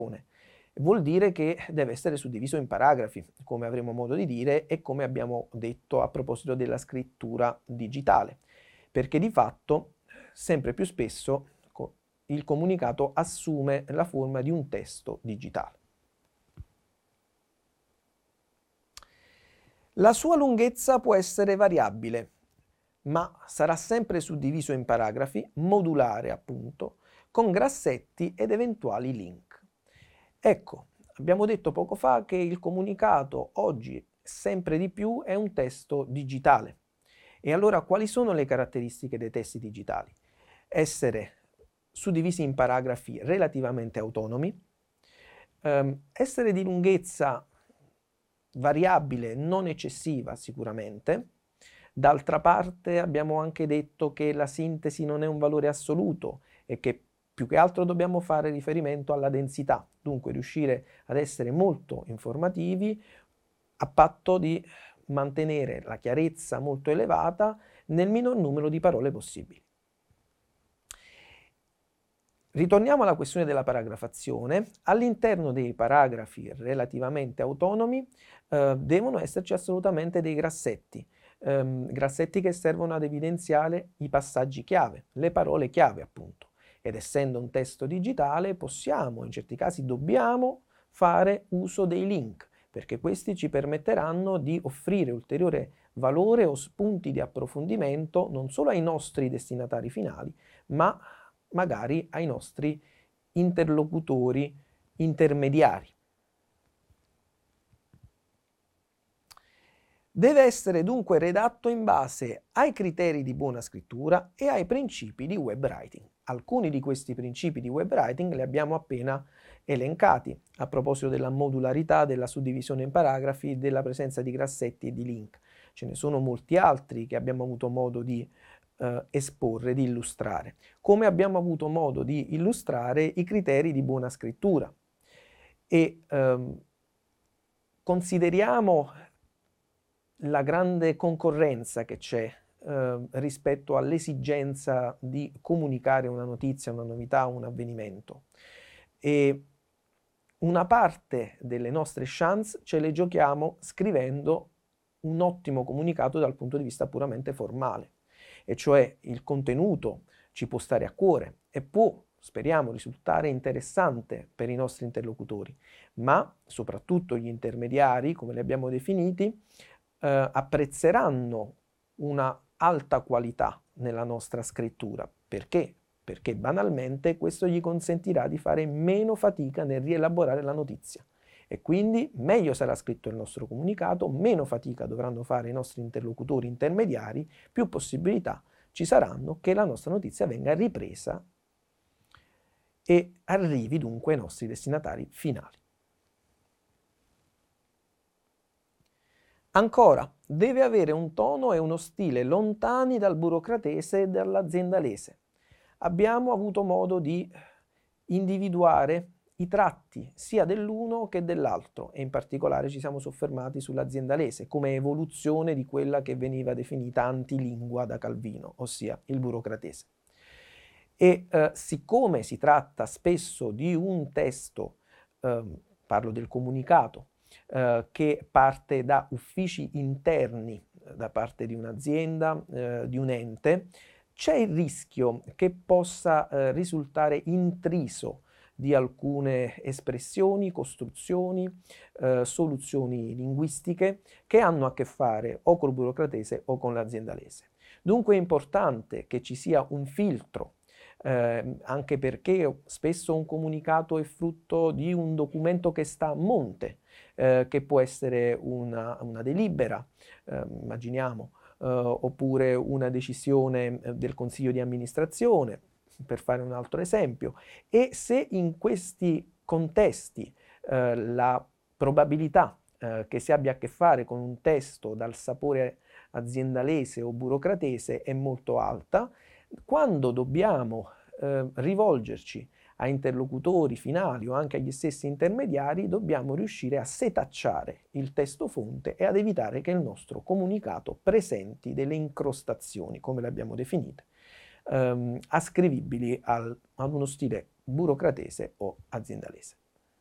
Vuol dire che deve essere suddiviso in paragrafi, come avremo modo di dire e come abbiamo detto a proposito della scrittura digitale, perché di fatto sempre più spesso il comunicato assume la forma di un testo digitale. La sua lunghezza può essere variabile, ma sarà sempre suddiviso in paragrafi, modulare appunto, con grassetti ed eventuali link. Ecco, abbiamo detto poco fa che il comunicato oggi sempre di più è un testo digitale. E allora quali sono le caratteristiche dei testi digitali? Essere suddivisi in paragrafi relativamente autonomi, essere di lunghezza variabile, non eccessiva sicuramente. D'altra parte abbiamo anche detto che la sintesi non è un valore assoluto e che più che altro dobbiamo fare riferimento alla densità, dunque riuscire ad essere molto informativi a patto di mantenere la chiarezza molto elevata nel minor numero di parole possibili. Ritorniamo alla questione della paragrafazione. All'interno dei paragrafi relativamente autonomi devono esserci assolutamente dei grassetti, grassetti che servono ad evidenziare i passaggi chiave, le parole chiave appunto. Ed essendo un testo digitale possiamo, in certi casi dobbiamo, fare uso dei link, perché questi ci permetteranno di offrire ulteriore valore o spunti di approfondimento non solo ai nostri destinatari finali, ma magari ai nostri interlocutori intermediari. Deve essere dunque redatto in base ai criteri di buona scrittura e ai principi di web writing. Alcuni di questi principi di web writing li abbiamo appena elencati a proposito della modularità, della suddivisione in paragrafi, della presenza di grassetti e di link. Ce ne sono molti altri che abbiamo avuto modo di esporre, di illustrare, come abbiamo avuto modo di illustrare i criteri di buona scrittura. E consideriamo la grande concorrenza che c'è rispetto all'esigenza di comunicare una notizia, una novità, un avvenimento. E una parte delle nostre chance ce le giochiamo scrivendo un ottimo comunicato dal punto di vista puramente formale, e cioè il contenuto ci può stare a cuore e può, speriamo, risultare interessante per i nostri interlocutori, ma soprattutto gli intermediari, come li abbiamo definiti, apprezzeranno una alta qualità nella nostra scrittura. Perché? Perché banalmente questo gli consentirà di fare meno fatica nel rielaborare la notizia. E quindi meglio sarà scritto il nostro comunicato, meno fatica dovranno fare i nostri interlocutori intermediari, più possibilità ci saranno che la nostra notizia venga ripresa e arrivi dunque ai nostri destinatari finali. Ancora, deve avere un tono e uno stile lontani dal burocratese e dall'aziendalese. Abbiamo avuto modo di individuare i tratti sia dell'uno che dell'altro e in particolare ci siamo soffermati sull'aziendalese come evoluzione di quella che veniva definita antilingua da Calvino, ossia il burocratese. E siccome si tratta spesso di un testo, parlo del comunicato, che parte da uffici interni da parte di un'azienda, di un ente, c'è il rischio che possa risultare intriso di alcune espressioni, costruzioni, soluzioni linguistiche che hanno a che fare o col burocratese o con l'aziendalese. Dunque è importante che ci sia un filtro, anche perché spesso un comunicato è frutto di un documento che sta a monte, che può essere una delibera, immaginiamo, oppure una decisione del consiglio di amministrazione, per fare un altro esempio. E se in questi contesti la probabilità che si abbia a che fare con un testo dal sapore aziendalese o burocratese è molto alta, quando dobbiamo rivolgerci a interlocutori finali o anche agli stessi intermediari, dobbiamo riuscire a setacciare il testo fonte e ad evitare che il nostro comunicato presenti delle incrostazioni, come le abbiamo definite, ascrivibili ad uno stile burocratese o aziendalese.